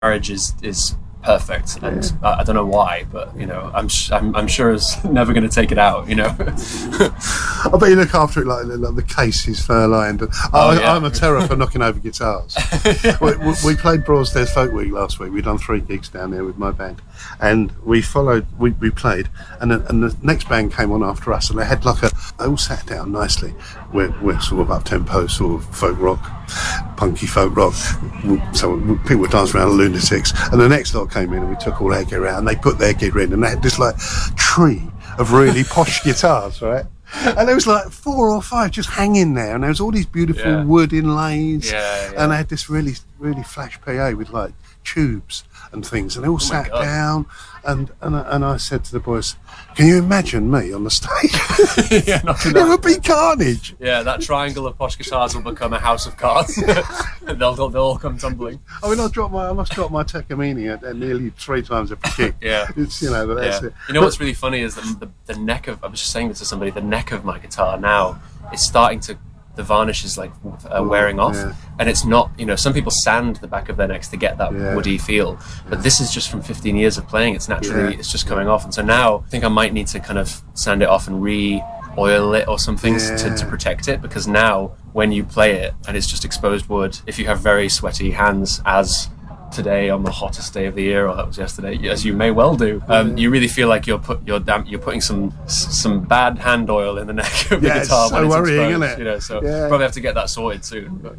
marriage is perfect, and I don't know why, but I'm sure it's never going to take it out. I bet you look after it like the cases fur-lined. I'm a terror for knocking over guitars. we played Broadstairs Folk Week last week. We'd done 3 gigs down there with my band, and we played, and the next band came on after us, and they had they all sat down nicely. We're sort of up-tempo, sort of folk rock, punky folk rock, so people were dancing around lunatics, and the next lot came in and we took all their gear out and they put their gear in, and they had this tree of really posh guitars, right? And there was 4 or 5 just hanging there, and there was all these beautiful wood inlays, and they had this really, really flash PA with tubes and things, and they all sat down, and I said to the boys, can you imagine me on the stage? It would be carnage. Yeah, that triangle of posh guitars will become a house of cards. they'll all come tumbling. I mean, I must drop my Takamine at nearly 3 times every kick. It's that's it. What's really funny is that the neck of, I was just saying this to somebody, the neck of my guitar now is starting to, the varnish is wearing off, and it's not, some people sand the back of their necks to get that woody feel, but this is just from 15 years of playing. It's naturally, it's just coming off, and so now I think I might need to kind of sand it off and re-oil it or something to protect it, because now when you play it and it's just exposed wood, if you have very sweaty hands, as today on the hottest day of the year, or that was yesterday, as you may well do, you really feel like you're putting some bad hand oil in the neck of the guitar so when it's worrying, exposed, isn't it? So probably have to get that sorted soon. But.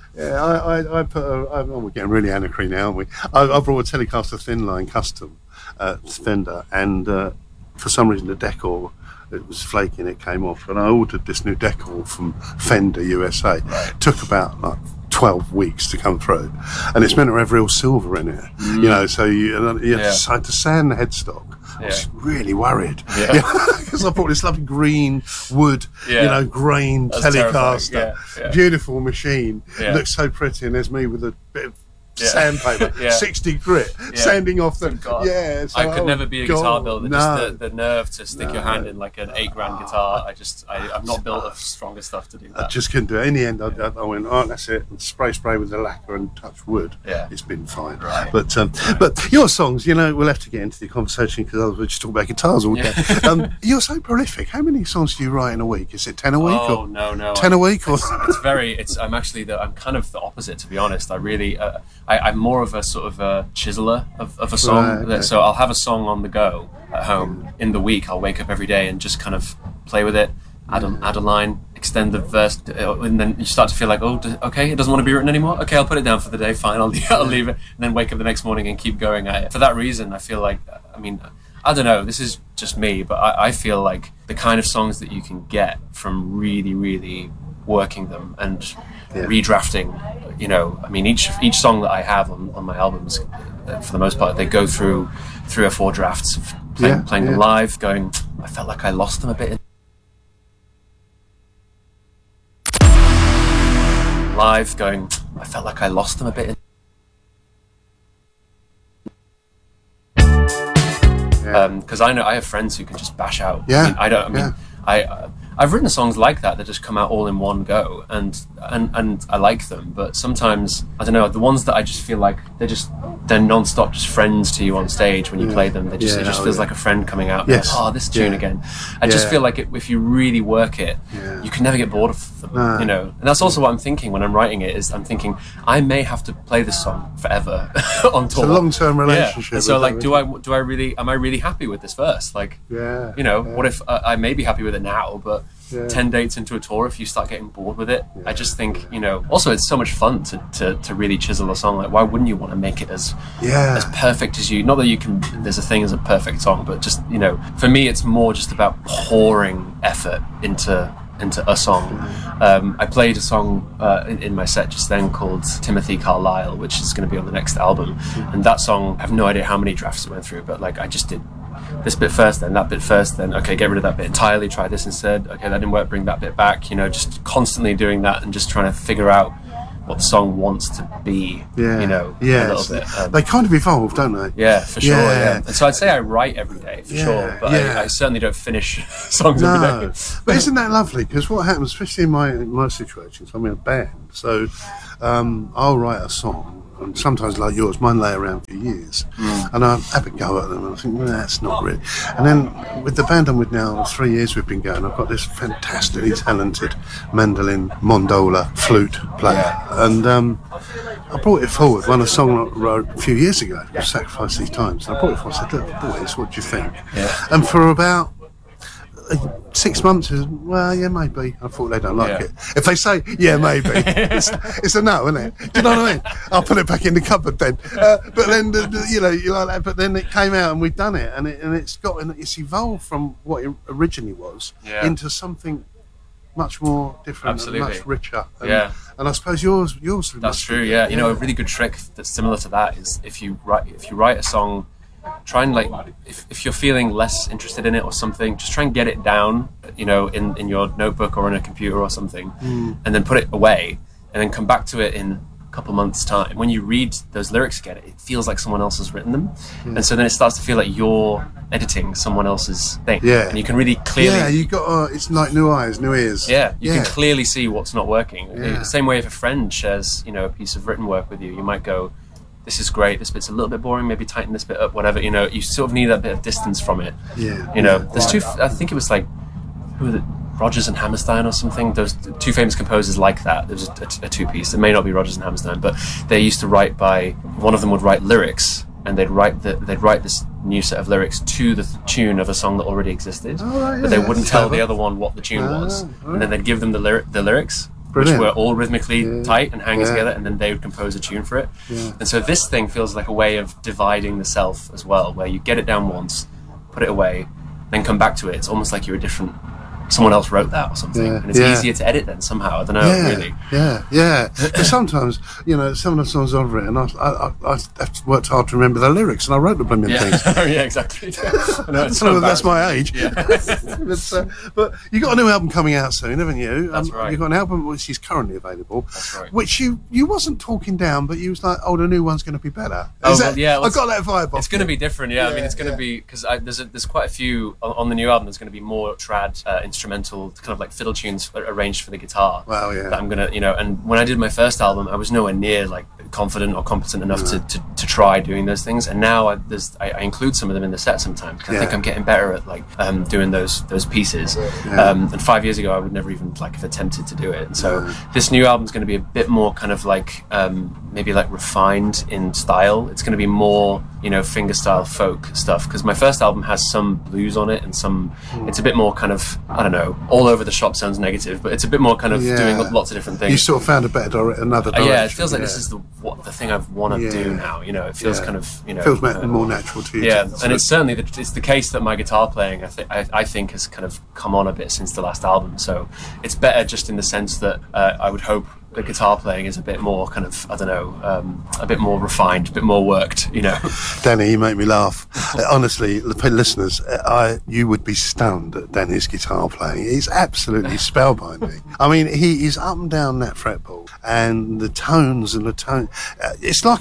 We're getting really anachrony now, aren't we? I brought a Telecaster Thinline Custom Fender, and for some reason the decor, it was flaking, it came off, and I ordered this new decor from Fender USA. It took about 12 weeks to come through, and it's meant to have real silver in it, so you had to sand the headstock. I was really worried because I bought this lovely green wood, grain Telecaster, beautiful machine, looks so pretty, and there's me with a bit of sandpaper, 60 grit, sanding off the. So I could never be a guitar builder. Just the nerve to stick your hand in like an $8,000 guitar. I'm not built of stronger stuff to do that. I just couldn't do it. In the end, I went, that's it. And spray with the lacquer and touch wood. It's been fine. Right. But your songs, we'll have to get into the conversation because otherwise we're just talking about guitars all day. You're so prolific. How many songs do you write in a week? Is it 10 a week? Oh, no. 10 a week? Or? I'm actually I'm kind of the opposite, to be honest. I really. I'm more of a sort of a chiseler of a song. Right. So I'll have a song on the go at home in the week. I'll wake up every day and just kind of play with it, add a line, extend the verse, and then you start to feel like, okay, it doesn't want to be written anymore. Okay, I'll put it down for the day. Fine, I'll leave it, and then wake up the next morning and keep going at it. For that reason, I feel like, I don't know, this is just me, but I feel like the kind of songs that you can get from really, really working them and redrafting, each song that I have on my albums, for the most part, they go through 3 or 4 drafts of playing them live, going, I felt like I lost them a bit. Live, going, I felt like I lost them a bit. Because I know I have friends who can just bash out. I've written songs like that just come out all in one go, and I like them, but sometimes, I don't know, the ones that I just feel like they're non-stop just friends to you on stage when you play them. It just feels like a friend coming out. Yes. Like, this tune again. I just feel like if you really work it, you can never get bored of them. And that's also what I'm thinking when I'm writing it. Is I'm thinking I may have to play this song forever on tour. It's a long-term relationship. Yeah. So like, do I really? Am I really happy with this verse? Like, what if I may be happy with it now, but 10 dates into a tour, if you start getting bored with it, I just think, also it's so much fun to really chisel a song. Like, why wouldn't you want to make it as perfect as you, not that you can, there's a thing as a perfect song, but just, for me, it's more just about pouring effort into a song. I played a song in my set just then called Timothy Carlyle, which is going to be on the next album, and that song, I have no idea how many drafts it went through, but like I just did this bit first, then that bit first, then okay, get rid of that bit entirely, try this instead, okay, that didn't work, bring that bit back, just constantly doing that and just trying to figure out what the song wants to be, a little bit. They kind of evolve, don't they? Yeah, for sure, And so I'd say I write every day, for sure, but I certainly don't finish songs every day. But isn't that lovely? Because what happens, especially in my situation, so I'm in a band, so I'll write a song, and sometimes like yours, mine lay around for years, and I have a go at them, and I think, that's not really. And then with the band I'm with now, 3 years we've been going, I've got this fantastically talented mandolin, mondola, flute player, and I brought it forward, one a song I wrote a few years ago, Sacrifice These Times, and I brought it forward, I said, look, boys, what do you think? Yeah. And for about 6 months, well, yeah, maybe. I thought they don't like it. If they say, yeah, maybe, it's a no, isn't it? Do you know what I mean? I'll put it back in the cupboard then. But then, you like that. But then it came out and we've done it, and it's evolved from what it originally was into something much more different, and much richer. And I suppose yours. That's true. Yeah, you know, a really good trick that's similar to that is if you write a song. Try and if you're feeling less interested in it or something, just try and get it down, you know, in your notebook or on a computer or something, and then put it away, and then come back to it in a couple months' time. When you read those lyrics again, it feels like someone else has written them, and so then it starts to feel like you're editing someone else's thing. Yeah, and you can really clearly. Yeah, you got. It's like new eyes, new ears. Yeah, you can clearly see what's not working. The same way if a friend shares, you know, a piece of written work with you, you might go, this is great, this bit's a little bit boring, maybe tighten this bit up, whatever, you know, you sort of need that bit of distance from it. Yeah. You know, there's I think it was like, who were Rodgers and Hammerstein or something, those two famous composers like that. There was a two-piece, it may not be Rodgers and Hammerstein, but they used to write one of them would write lyrics, and they'd write this new set of lyrics to the tune of a song that already existed, but they wouldn't tell the other one what the tune was, and then they'd give them the lyrics, Brilliant. Which were all rhythmically tight and hanging together, and then they would compose a tune for it. And so this thing feels like a way of dividing the self as well, where you get it down once, put it away, then come back to it. It's almost like you're someone else wrote that or something, and it's easier to edit then somehow. I don't know, really. But sometimes, you know, some of the songs I've written, I've worked hard to remember the lyrics, and I wrote the blooming things. Yeah, exactly. That's my age. But you got a new album coming out soon, haven't you? That's right. You've got an album which is currently available. That's right. Which you wasn't talking down, but you was like, the new one's going to be better. I got that vibe. It's going to be different. I mean, it's going to be because there's quite a few on the new album. There's going to be more trad instrumental, kind of like fiddle tunes arranged for the guitar. Wow, yeah. That I'm gonna, you know, and when I did my first album, I was nowhere near like confident or competent enough to try doing those things. And now I include some of them in the set sometimes. I think I'm getting better at like doing those pieces. And 5 years ago, I would never even like have attempted to do it. And so this new album is going to be a bit more kind of like maybe like refined in style. It's going to be more, you know, fingerstyle folk stuff, because my first album has some blues on it and it's a bit more kind of, I don't know, all over the shop sounds negative, but it's a bit more kind of doing lots of different things. You sort of found another direction. It feels like this is the thing I want to do now, you know. It feels kind of, you know, feels more natural to you. And it's certainly it's the case that my guitar playing I think has kind of come on a bit since the last album, so it's better just in the sense that I would hope the guitar playing is a bit more kind of, I don't know, a bit more refined, a bit more worked, you know. Danny, you make me laugh. Honestly, listeners, you would be stunned at Danny's guitar playing. He's absolutely spellbinding. I mean, he is up and down that fretboard, and the tones and the tone. It's like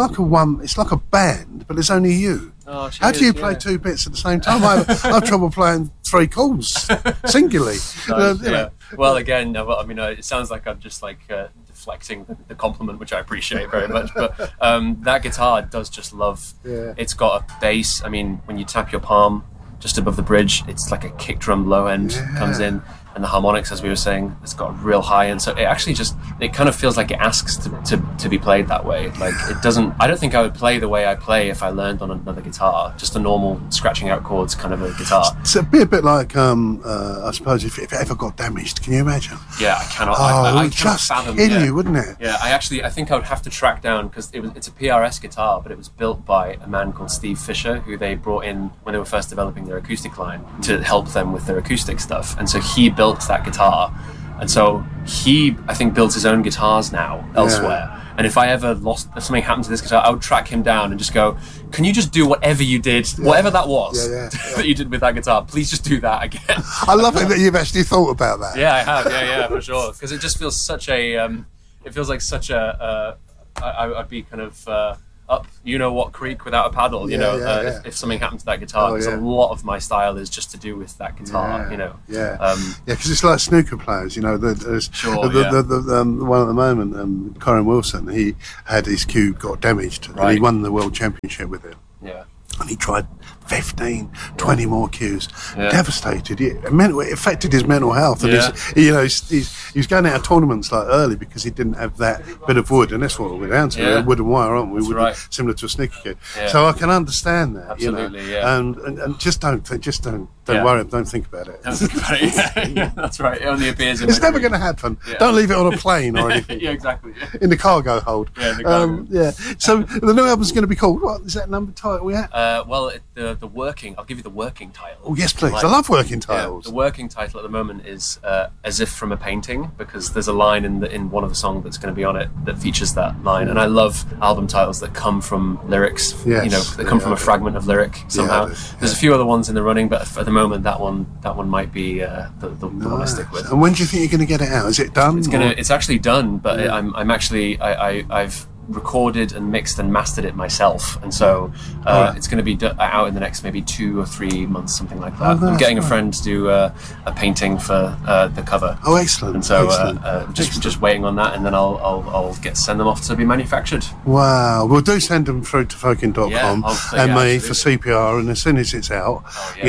a band, but it's only you. How do you play two bits at the same time? I have trouble playing three chords singularly. Well, again, I mean, it sounds like I'm just like deflecting the compliment, which I appreciate very much. But that guitar does just love. It's got a bass. I mean, when you tap your palm just above the bridge, it's like a kick drum low end comes in. And the harmonics, as we were saying, it's got a real high end. So it actually it kind of feels like it asks to be played that way. Like it doesn't, I don't think I would play the way I play if I learned on another guitar, just a normal scratching out chords kind of a guitar. It's a bit like, I suppose, if it ever got damaged, can you imagine? Yeah, I cannot. I just fathom, in you, wouldn't it? Yeah, I think I would have to track down, because it's a PRS guitar, but it was built by a man called Steve Fisher, who they brought in when they were first developing their acoustic line to help them with their acoustic stuff. And so he built that guitar, and so he, I think, builds his own guitars now elsewhere. And if if something happened to this guitar, I would track him down and just go, can you just do whatever you did, whatever that was that you did with that guitar, please just do that again. I love it that you've actually thought about that. Yeah, I have, for sure, because it just feels such a it feels like such a I'd be kind of up what creek without a paddle. If something happened to that guitar, because a lot of my style is just to do with that guitar. Because it's like snooker players. One at the moment, Corin Wilson, he had his cue got damaged, and he won the world championship with it. Yeah. And he tried 15, 20 more cues. Devastated. It affected his mental health. And he was going out of tournaments like early because he didn't have that bit of wood, and that's what we're down to. Wood and wire, aren't we? Similar to a snooker cue. So I can understand that. Absolutely, and just don't worry. Don't think about it. Don't think about it. That's right. It only appears. It's never going to happen. Don't leave it on a plane or anything. Exactly. In the cargo hold. Yeah, in the cargo. So the new album's going to be called, what is that number title we at? The working. I'll give you the working title. Oh yes, please. I love working titles. The working title at the moment is "As If from a Painting," because there's a line in one of the songs that's going to be on it that features that line, and I love album titles that come from lyrics. Yes. That come from a fragment of lyric somehow. There's a few other ones in the running, but at the moment that one might be the one I stick with. And when do you think you're going to get it out? Is it done? It's actually done, but I'm actually I've recorded and mixed and mastered it myself, and so it's going to be out in the next maybe 2 or 3 months, something like that. I'm getting a friend to do a painting for the cover. Oh, excellent! And so just waiting on that, and then I'll send them off to be manufactured. Wow! Well, do send them through to Folkin.com and me for CPR, and as soon as it's out,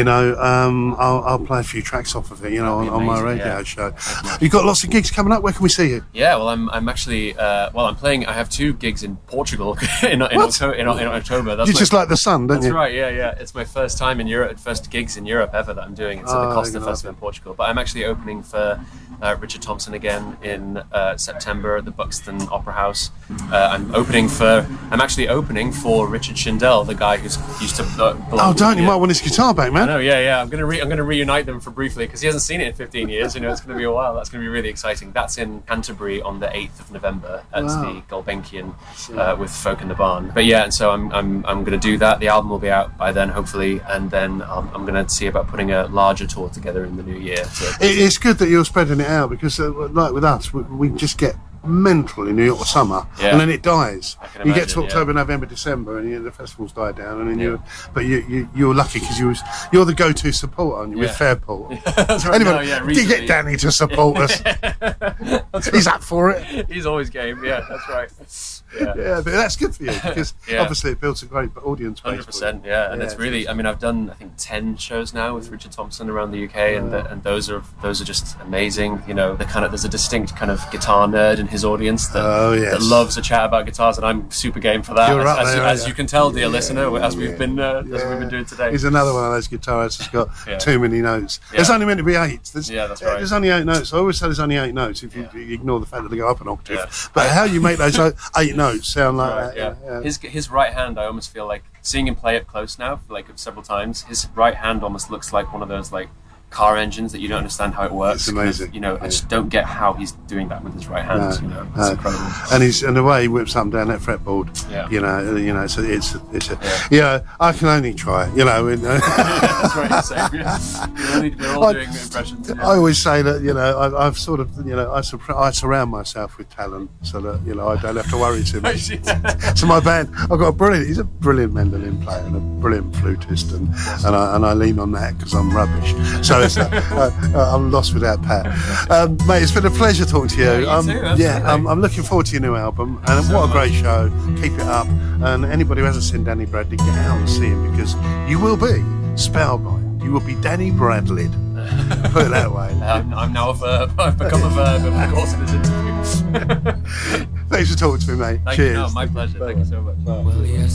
I'll play a few tracks off of it, on my radio show. You've got lots of gigs coming up. Where can we see you? Yeah, well, I'm actually I'm playing. I have 2 gigs in Portugal in October. You're just like the sun, don't you? That's right, yeah. It's my first time in Europe, first gigs in Europe ever that I'm doing. It's at the Costa Festival in Portugal. But I'm actually opening for Richard Thompson again in September at the Buxton Opera House. I'm actually opening for Richard Shindell, the guy who's used to you might want his guitar back, man. I know, yeah. I'm gonna reunite them for briefly because he hasn't seen it in 15 years. It's going to be a while. That's going to be really exciting. That's in Canterbury on the 8th of November at the Gulbenkian with Folk in the Barn. But and so I'm going to do that. The album will be out by then, hopefully, and then I'm going to see about putting a larger tour together in the new year. It's good that you're spreading it out because, like with us, we just get mental in New York summer, and then it dies. You get to October, November, December, and the festivals die down, and then you're lucky because you're the go-to support, aren't you, with Fairport? That's right. Anyway, do you get Danny to support us? He's up for it. He's always game. Yeah, that's right. But that's good for you because obviously it builds a great audience base. 100%. And it's really. I mean, I've done 10 shows now with Richard Thompson around the UK, and those are just amazing. There's a distinct kind of guitar nerd in his audience that loves a chat about guitars, and I'm super game for that. As you can tell, dear listener, as we've been doing today. He's another one of those guitarists that's got too many notes. There's only meant to be 8. That's right. There's only 8 notes. I always say there's only 8 notes if you ignore the fact that they go up an octave. But how you make those 8 notes sound like that? His right hand, I almost feel like seeing him play it close now, several times. His right hand almost looks like one of those car engines that you don't understand how it works. It's amazing. I just don't get how he's doing that with his right hand. It's incredible. And the way he whips up and down that fretboard. So I can only try. That's right. Same. We're all doing impressions. I always say that I've sort of I surround myself with talent so that I don't have to worry too much. So my band, he's a brilliant mandolin player and a brilliant flutist, and I lean on that because I'm rubbish. So I'm lost without Pat. Mate, it's been a pleasure talking to you. I'm looking forward to your new album, and what a great show. Keep it up, and anybody who hasn't seen Danny Bradley, get out and see him because you will be spellbound. You will be Danny Bradley. Put it that way. I'm now a verb. I've become a verb over the course of this interview. Thanks for talking to me, mate. Cheers. My pleasure. Thank you so much. Well, yes.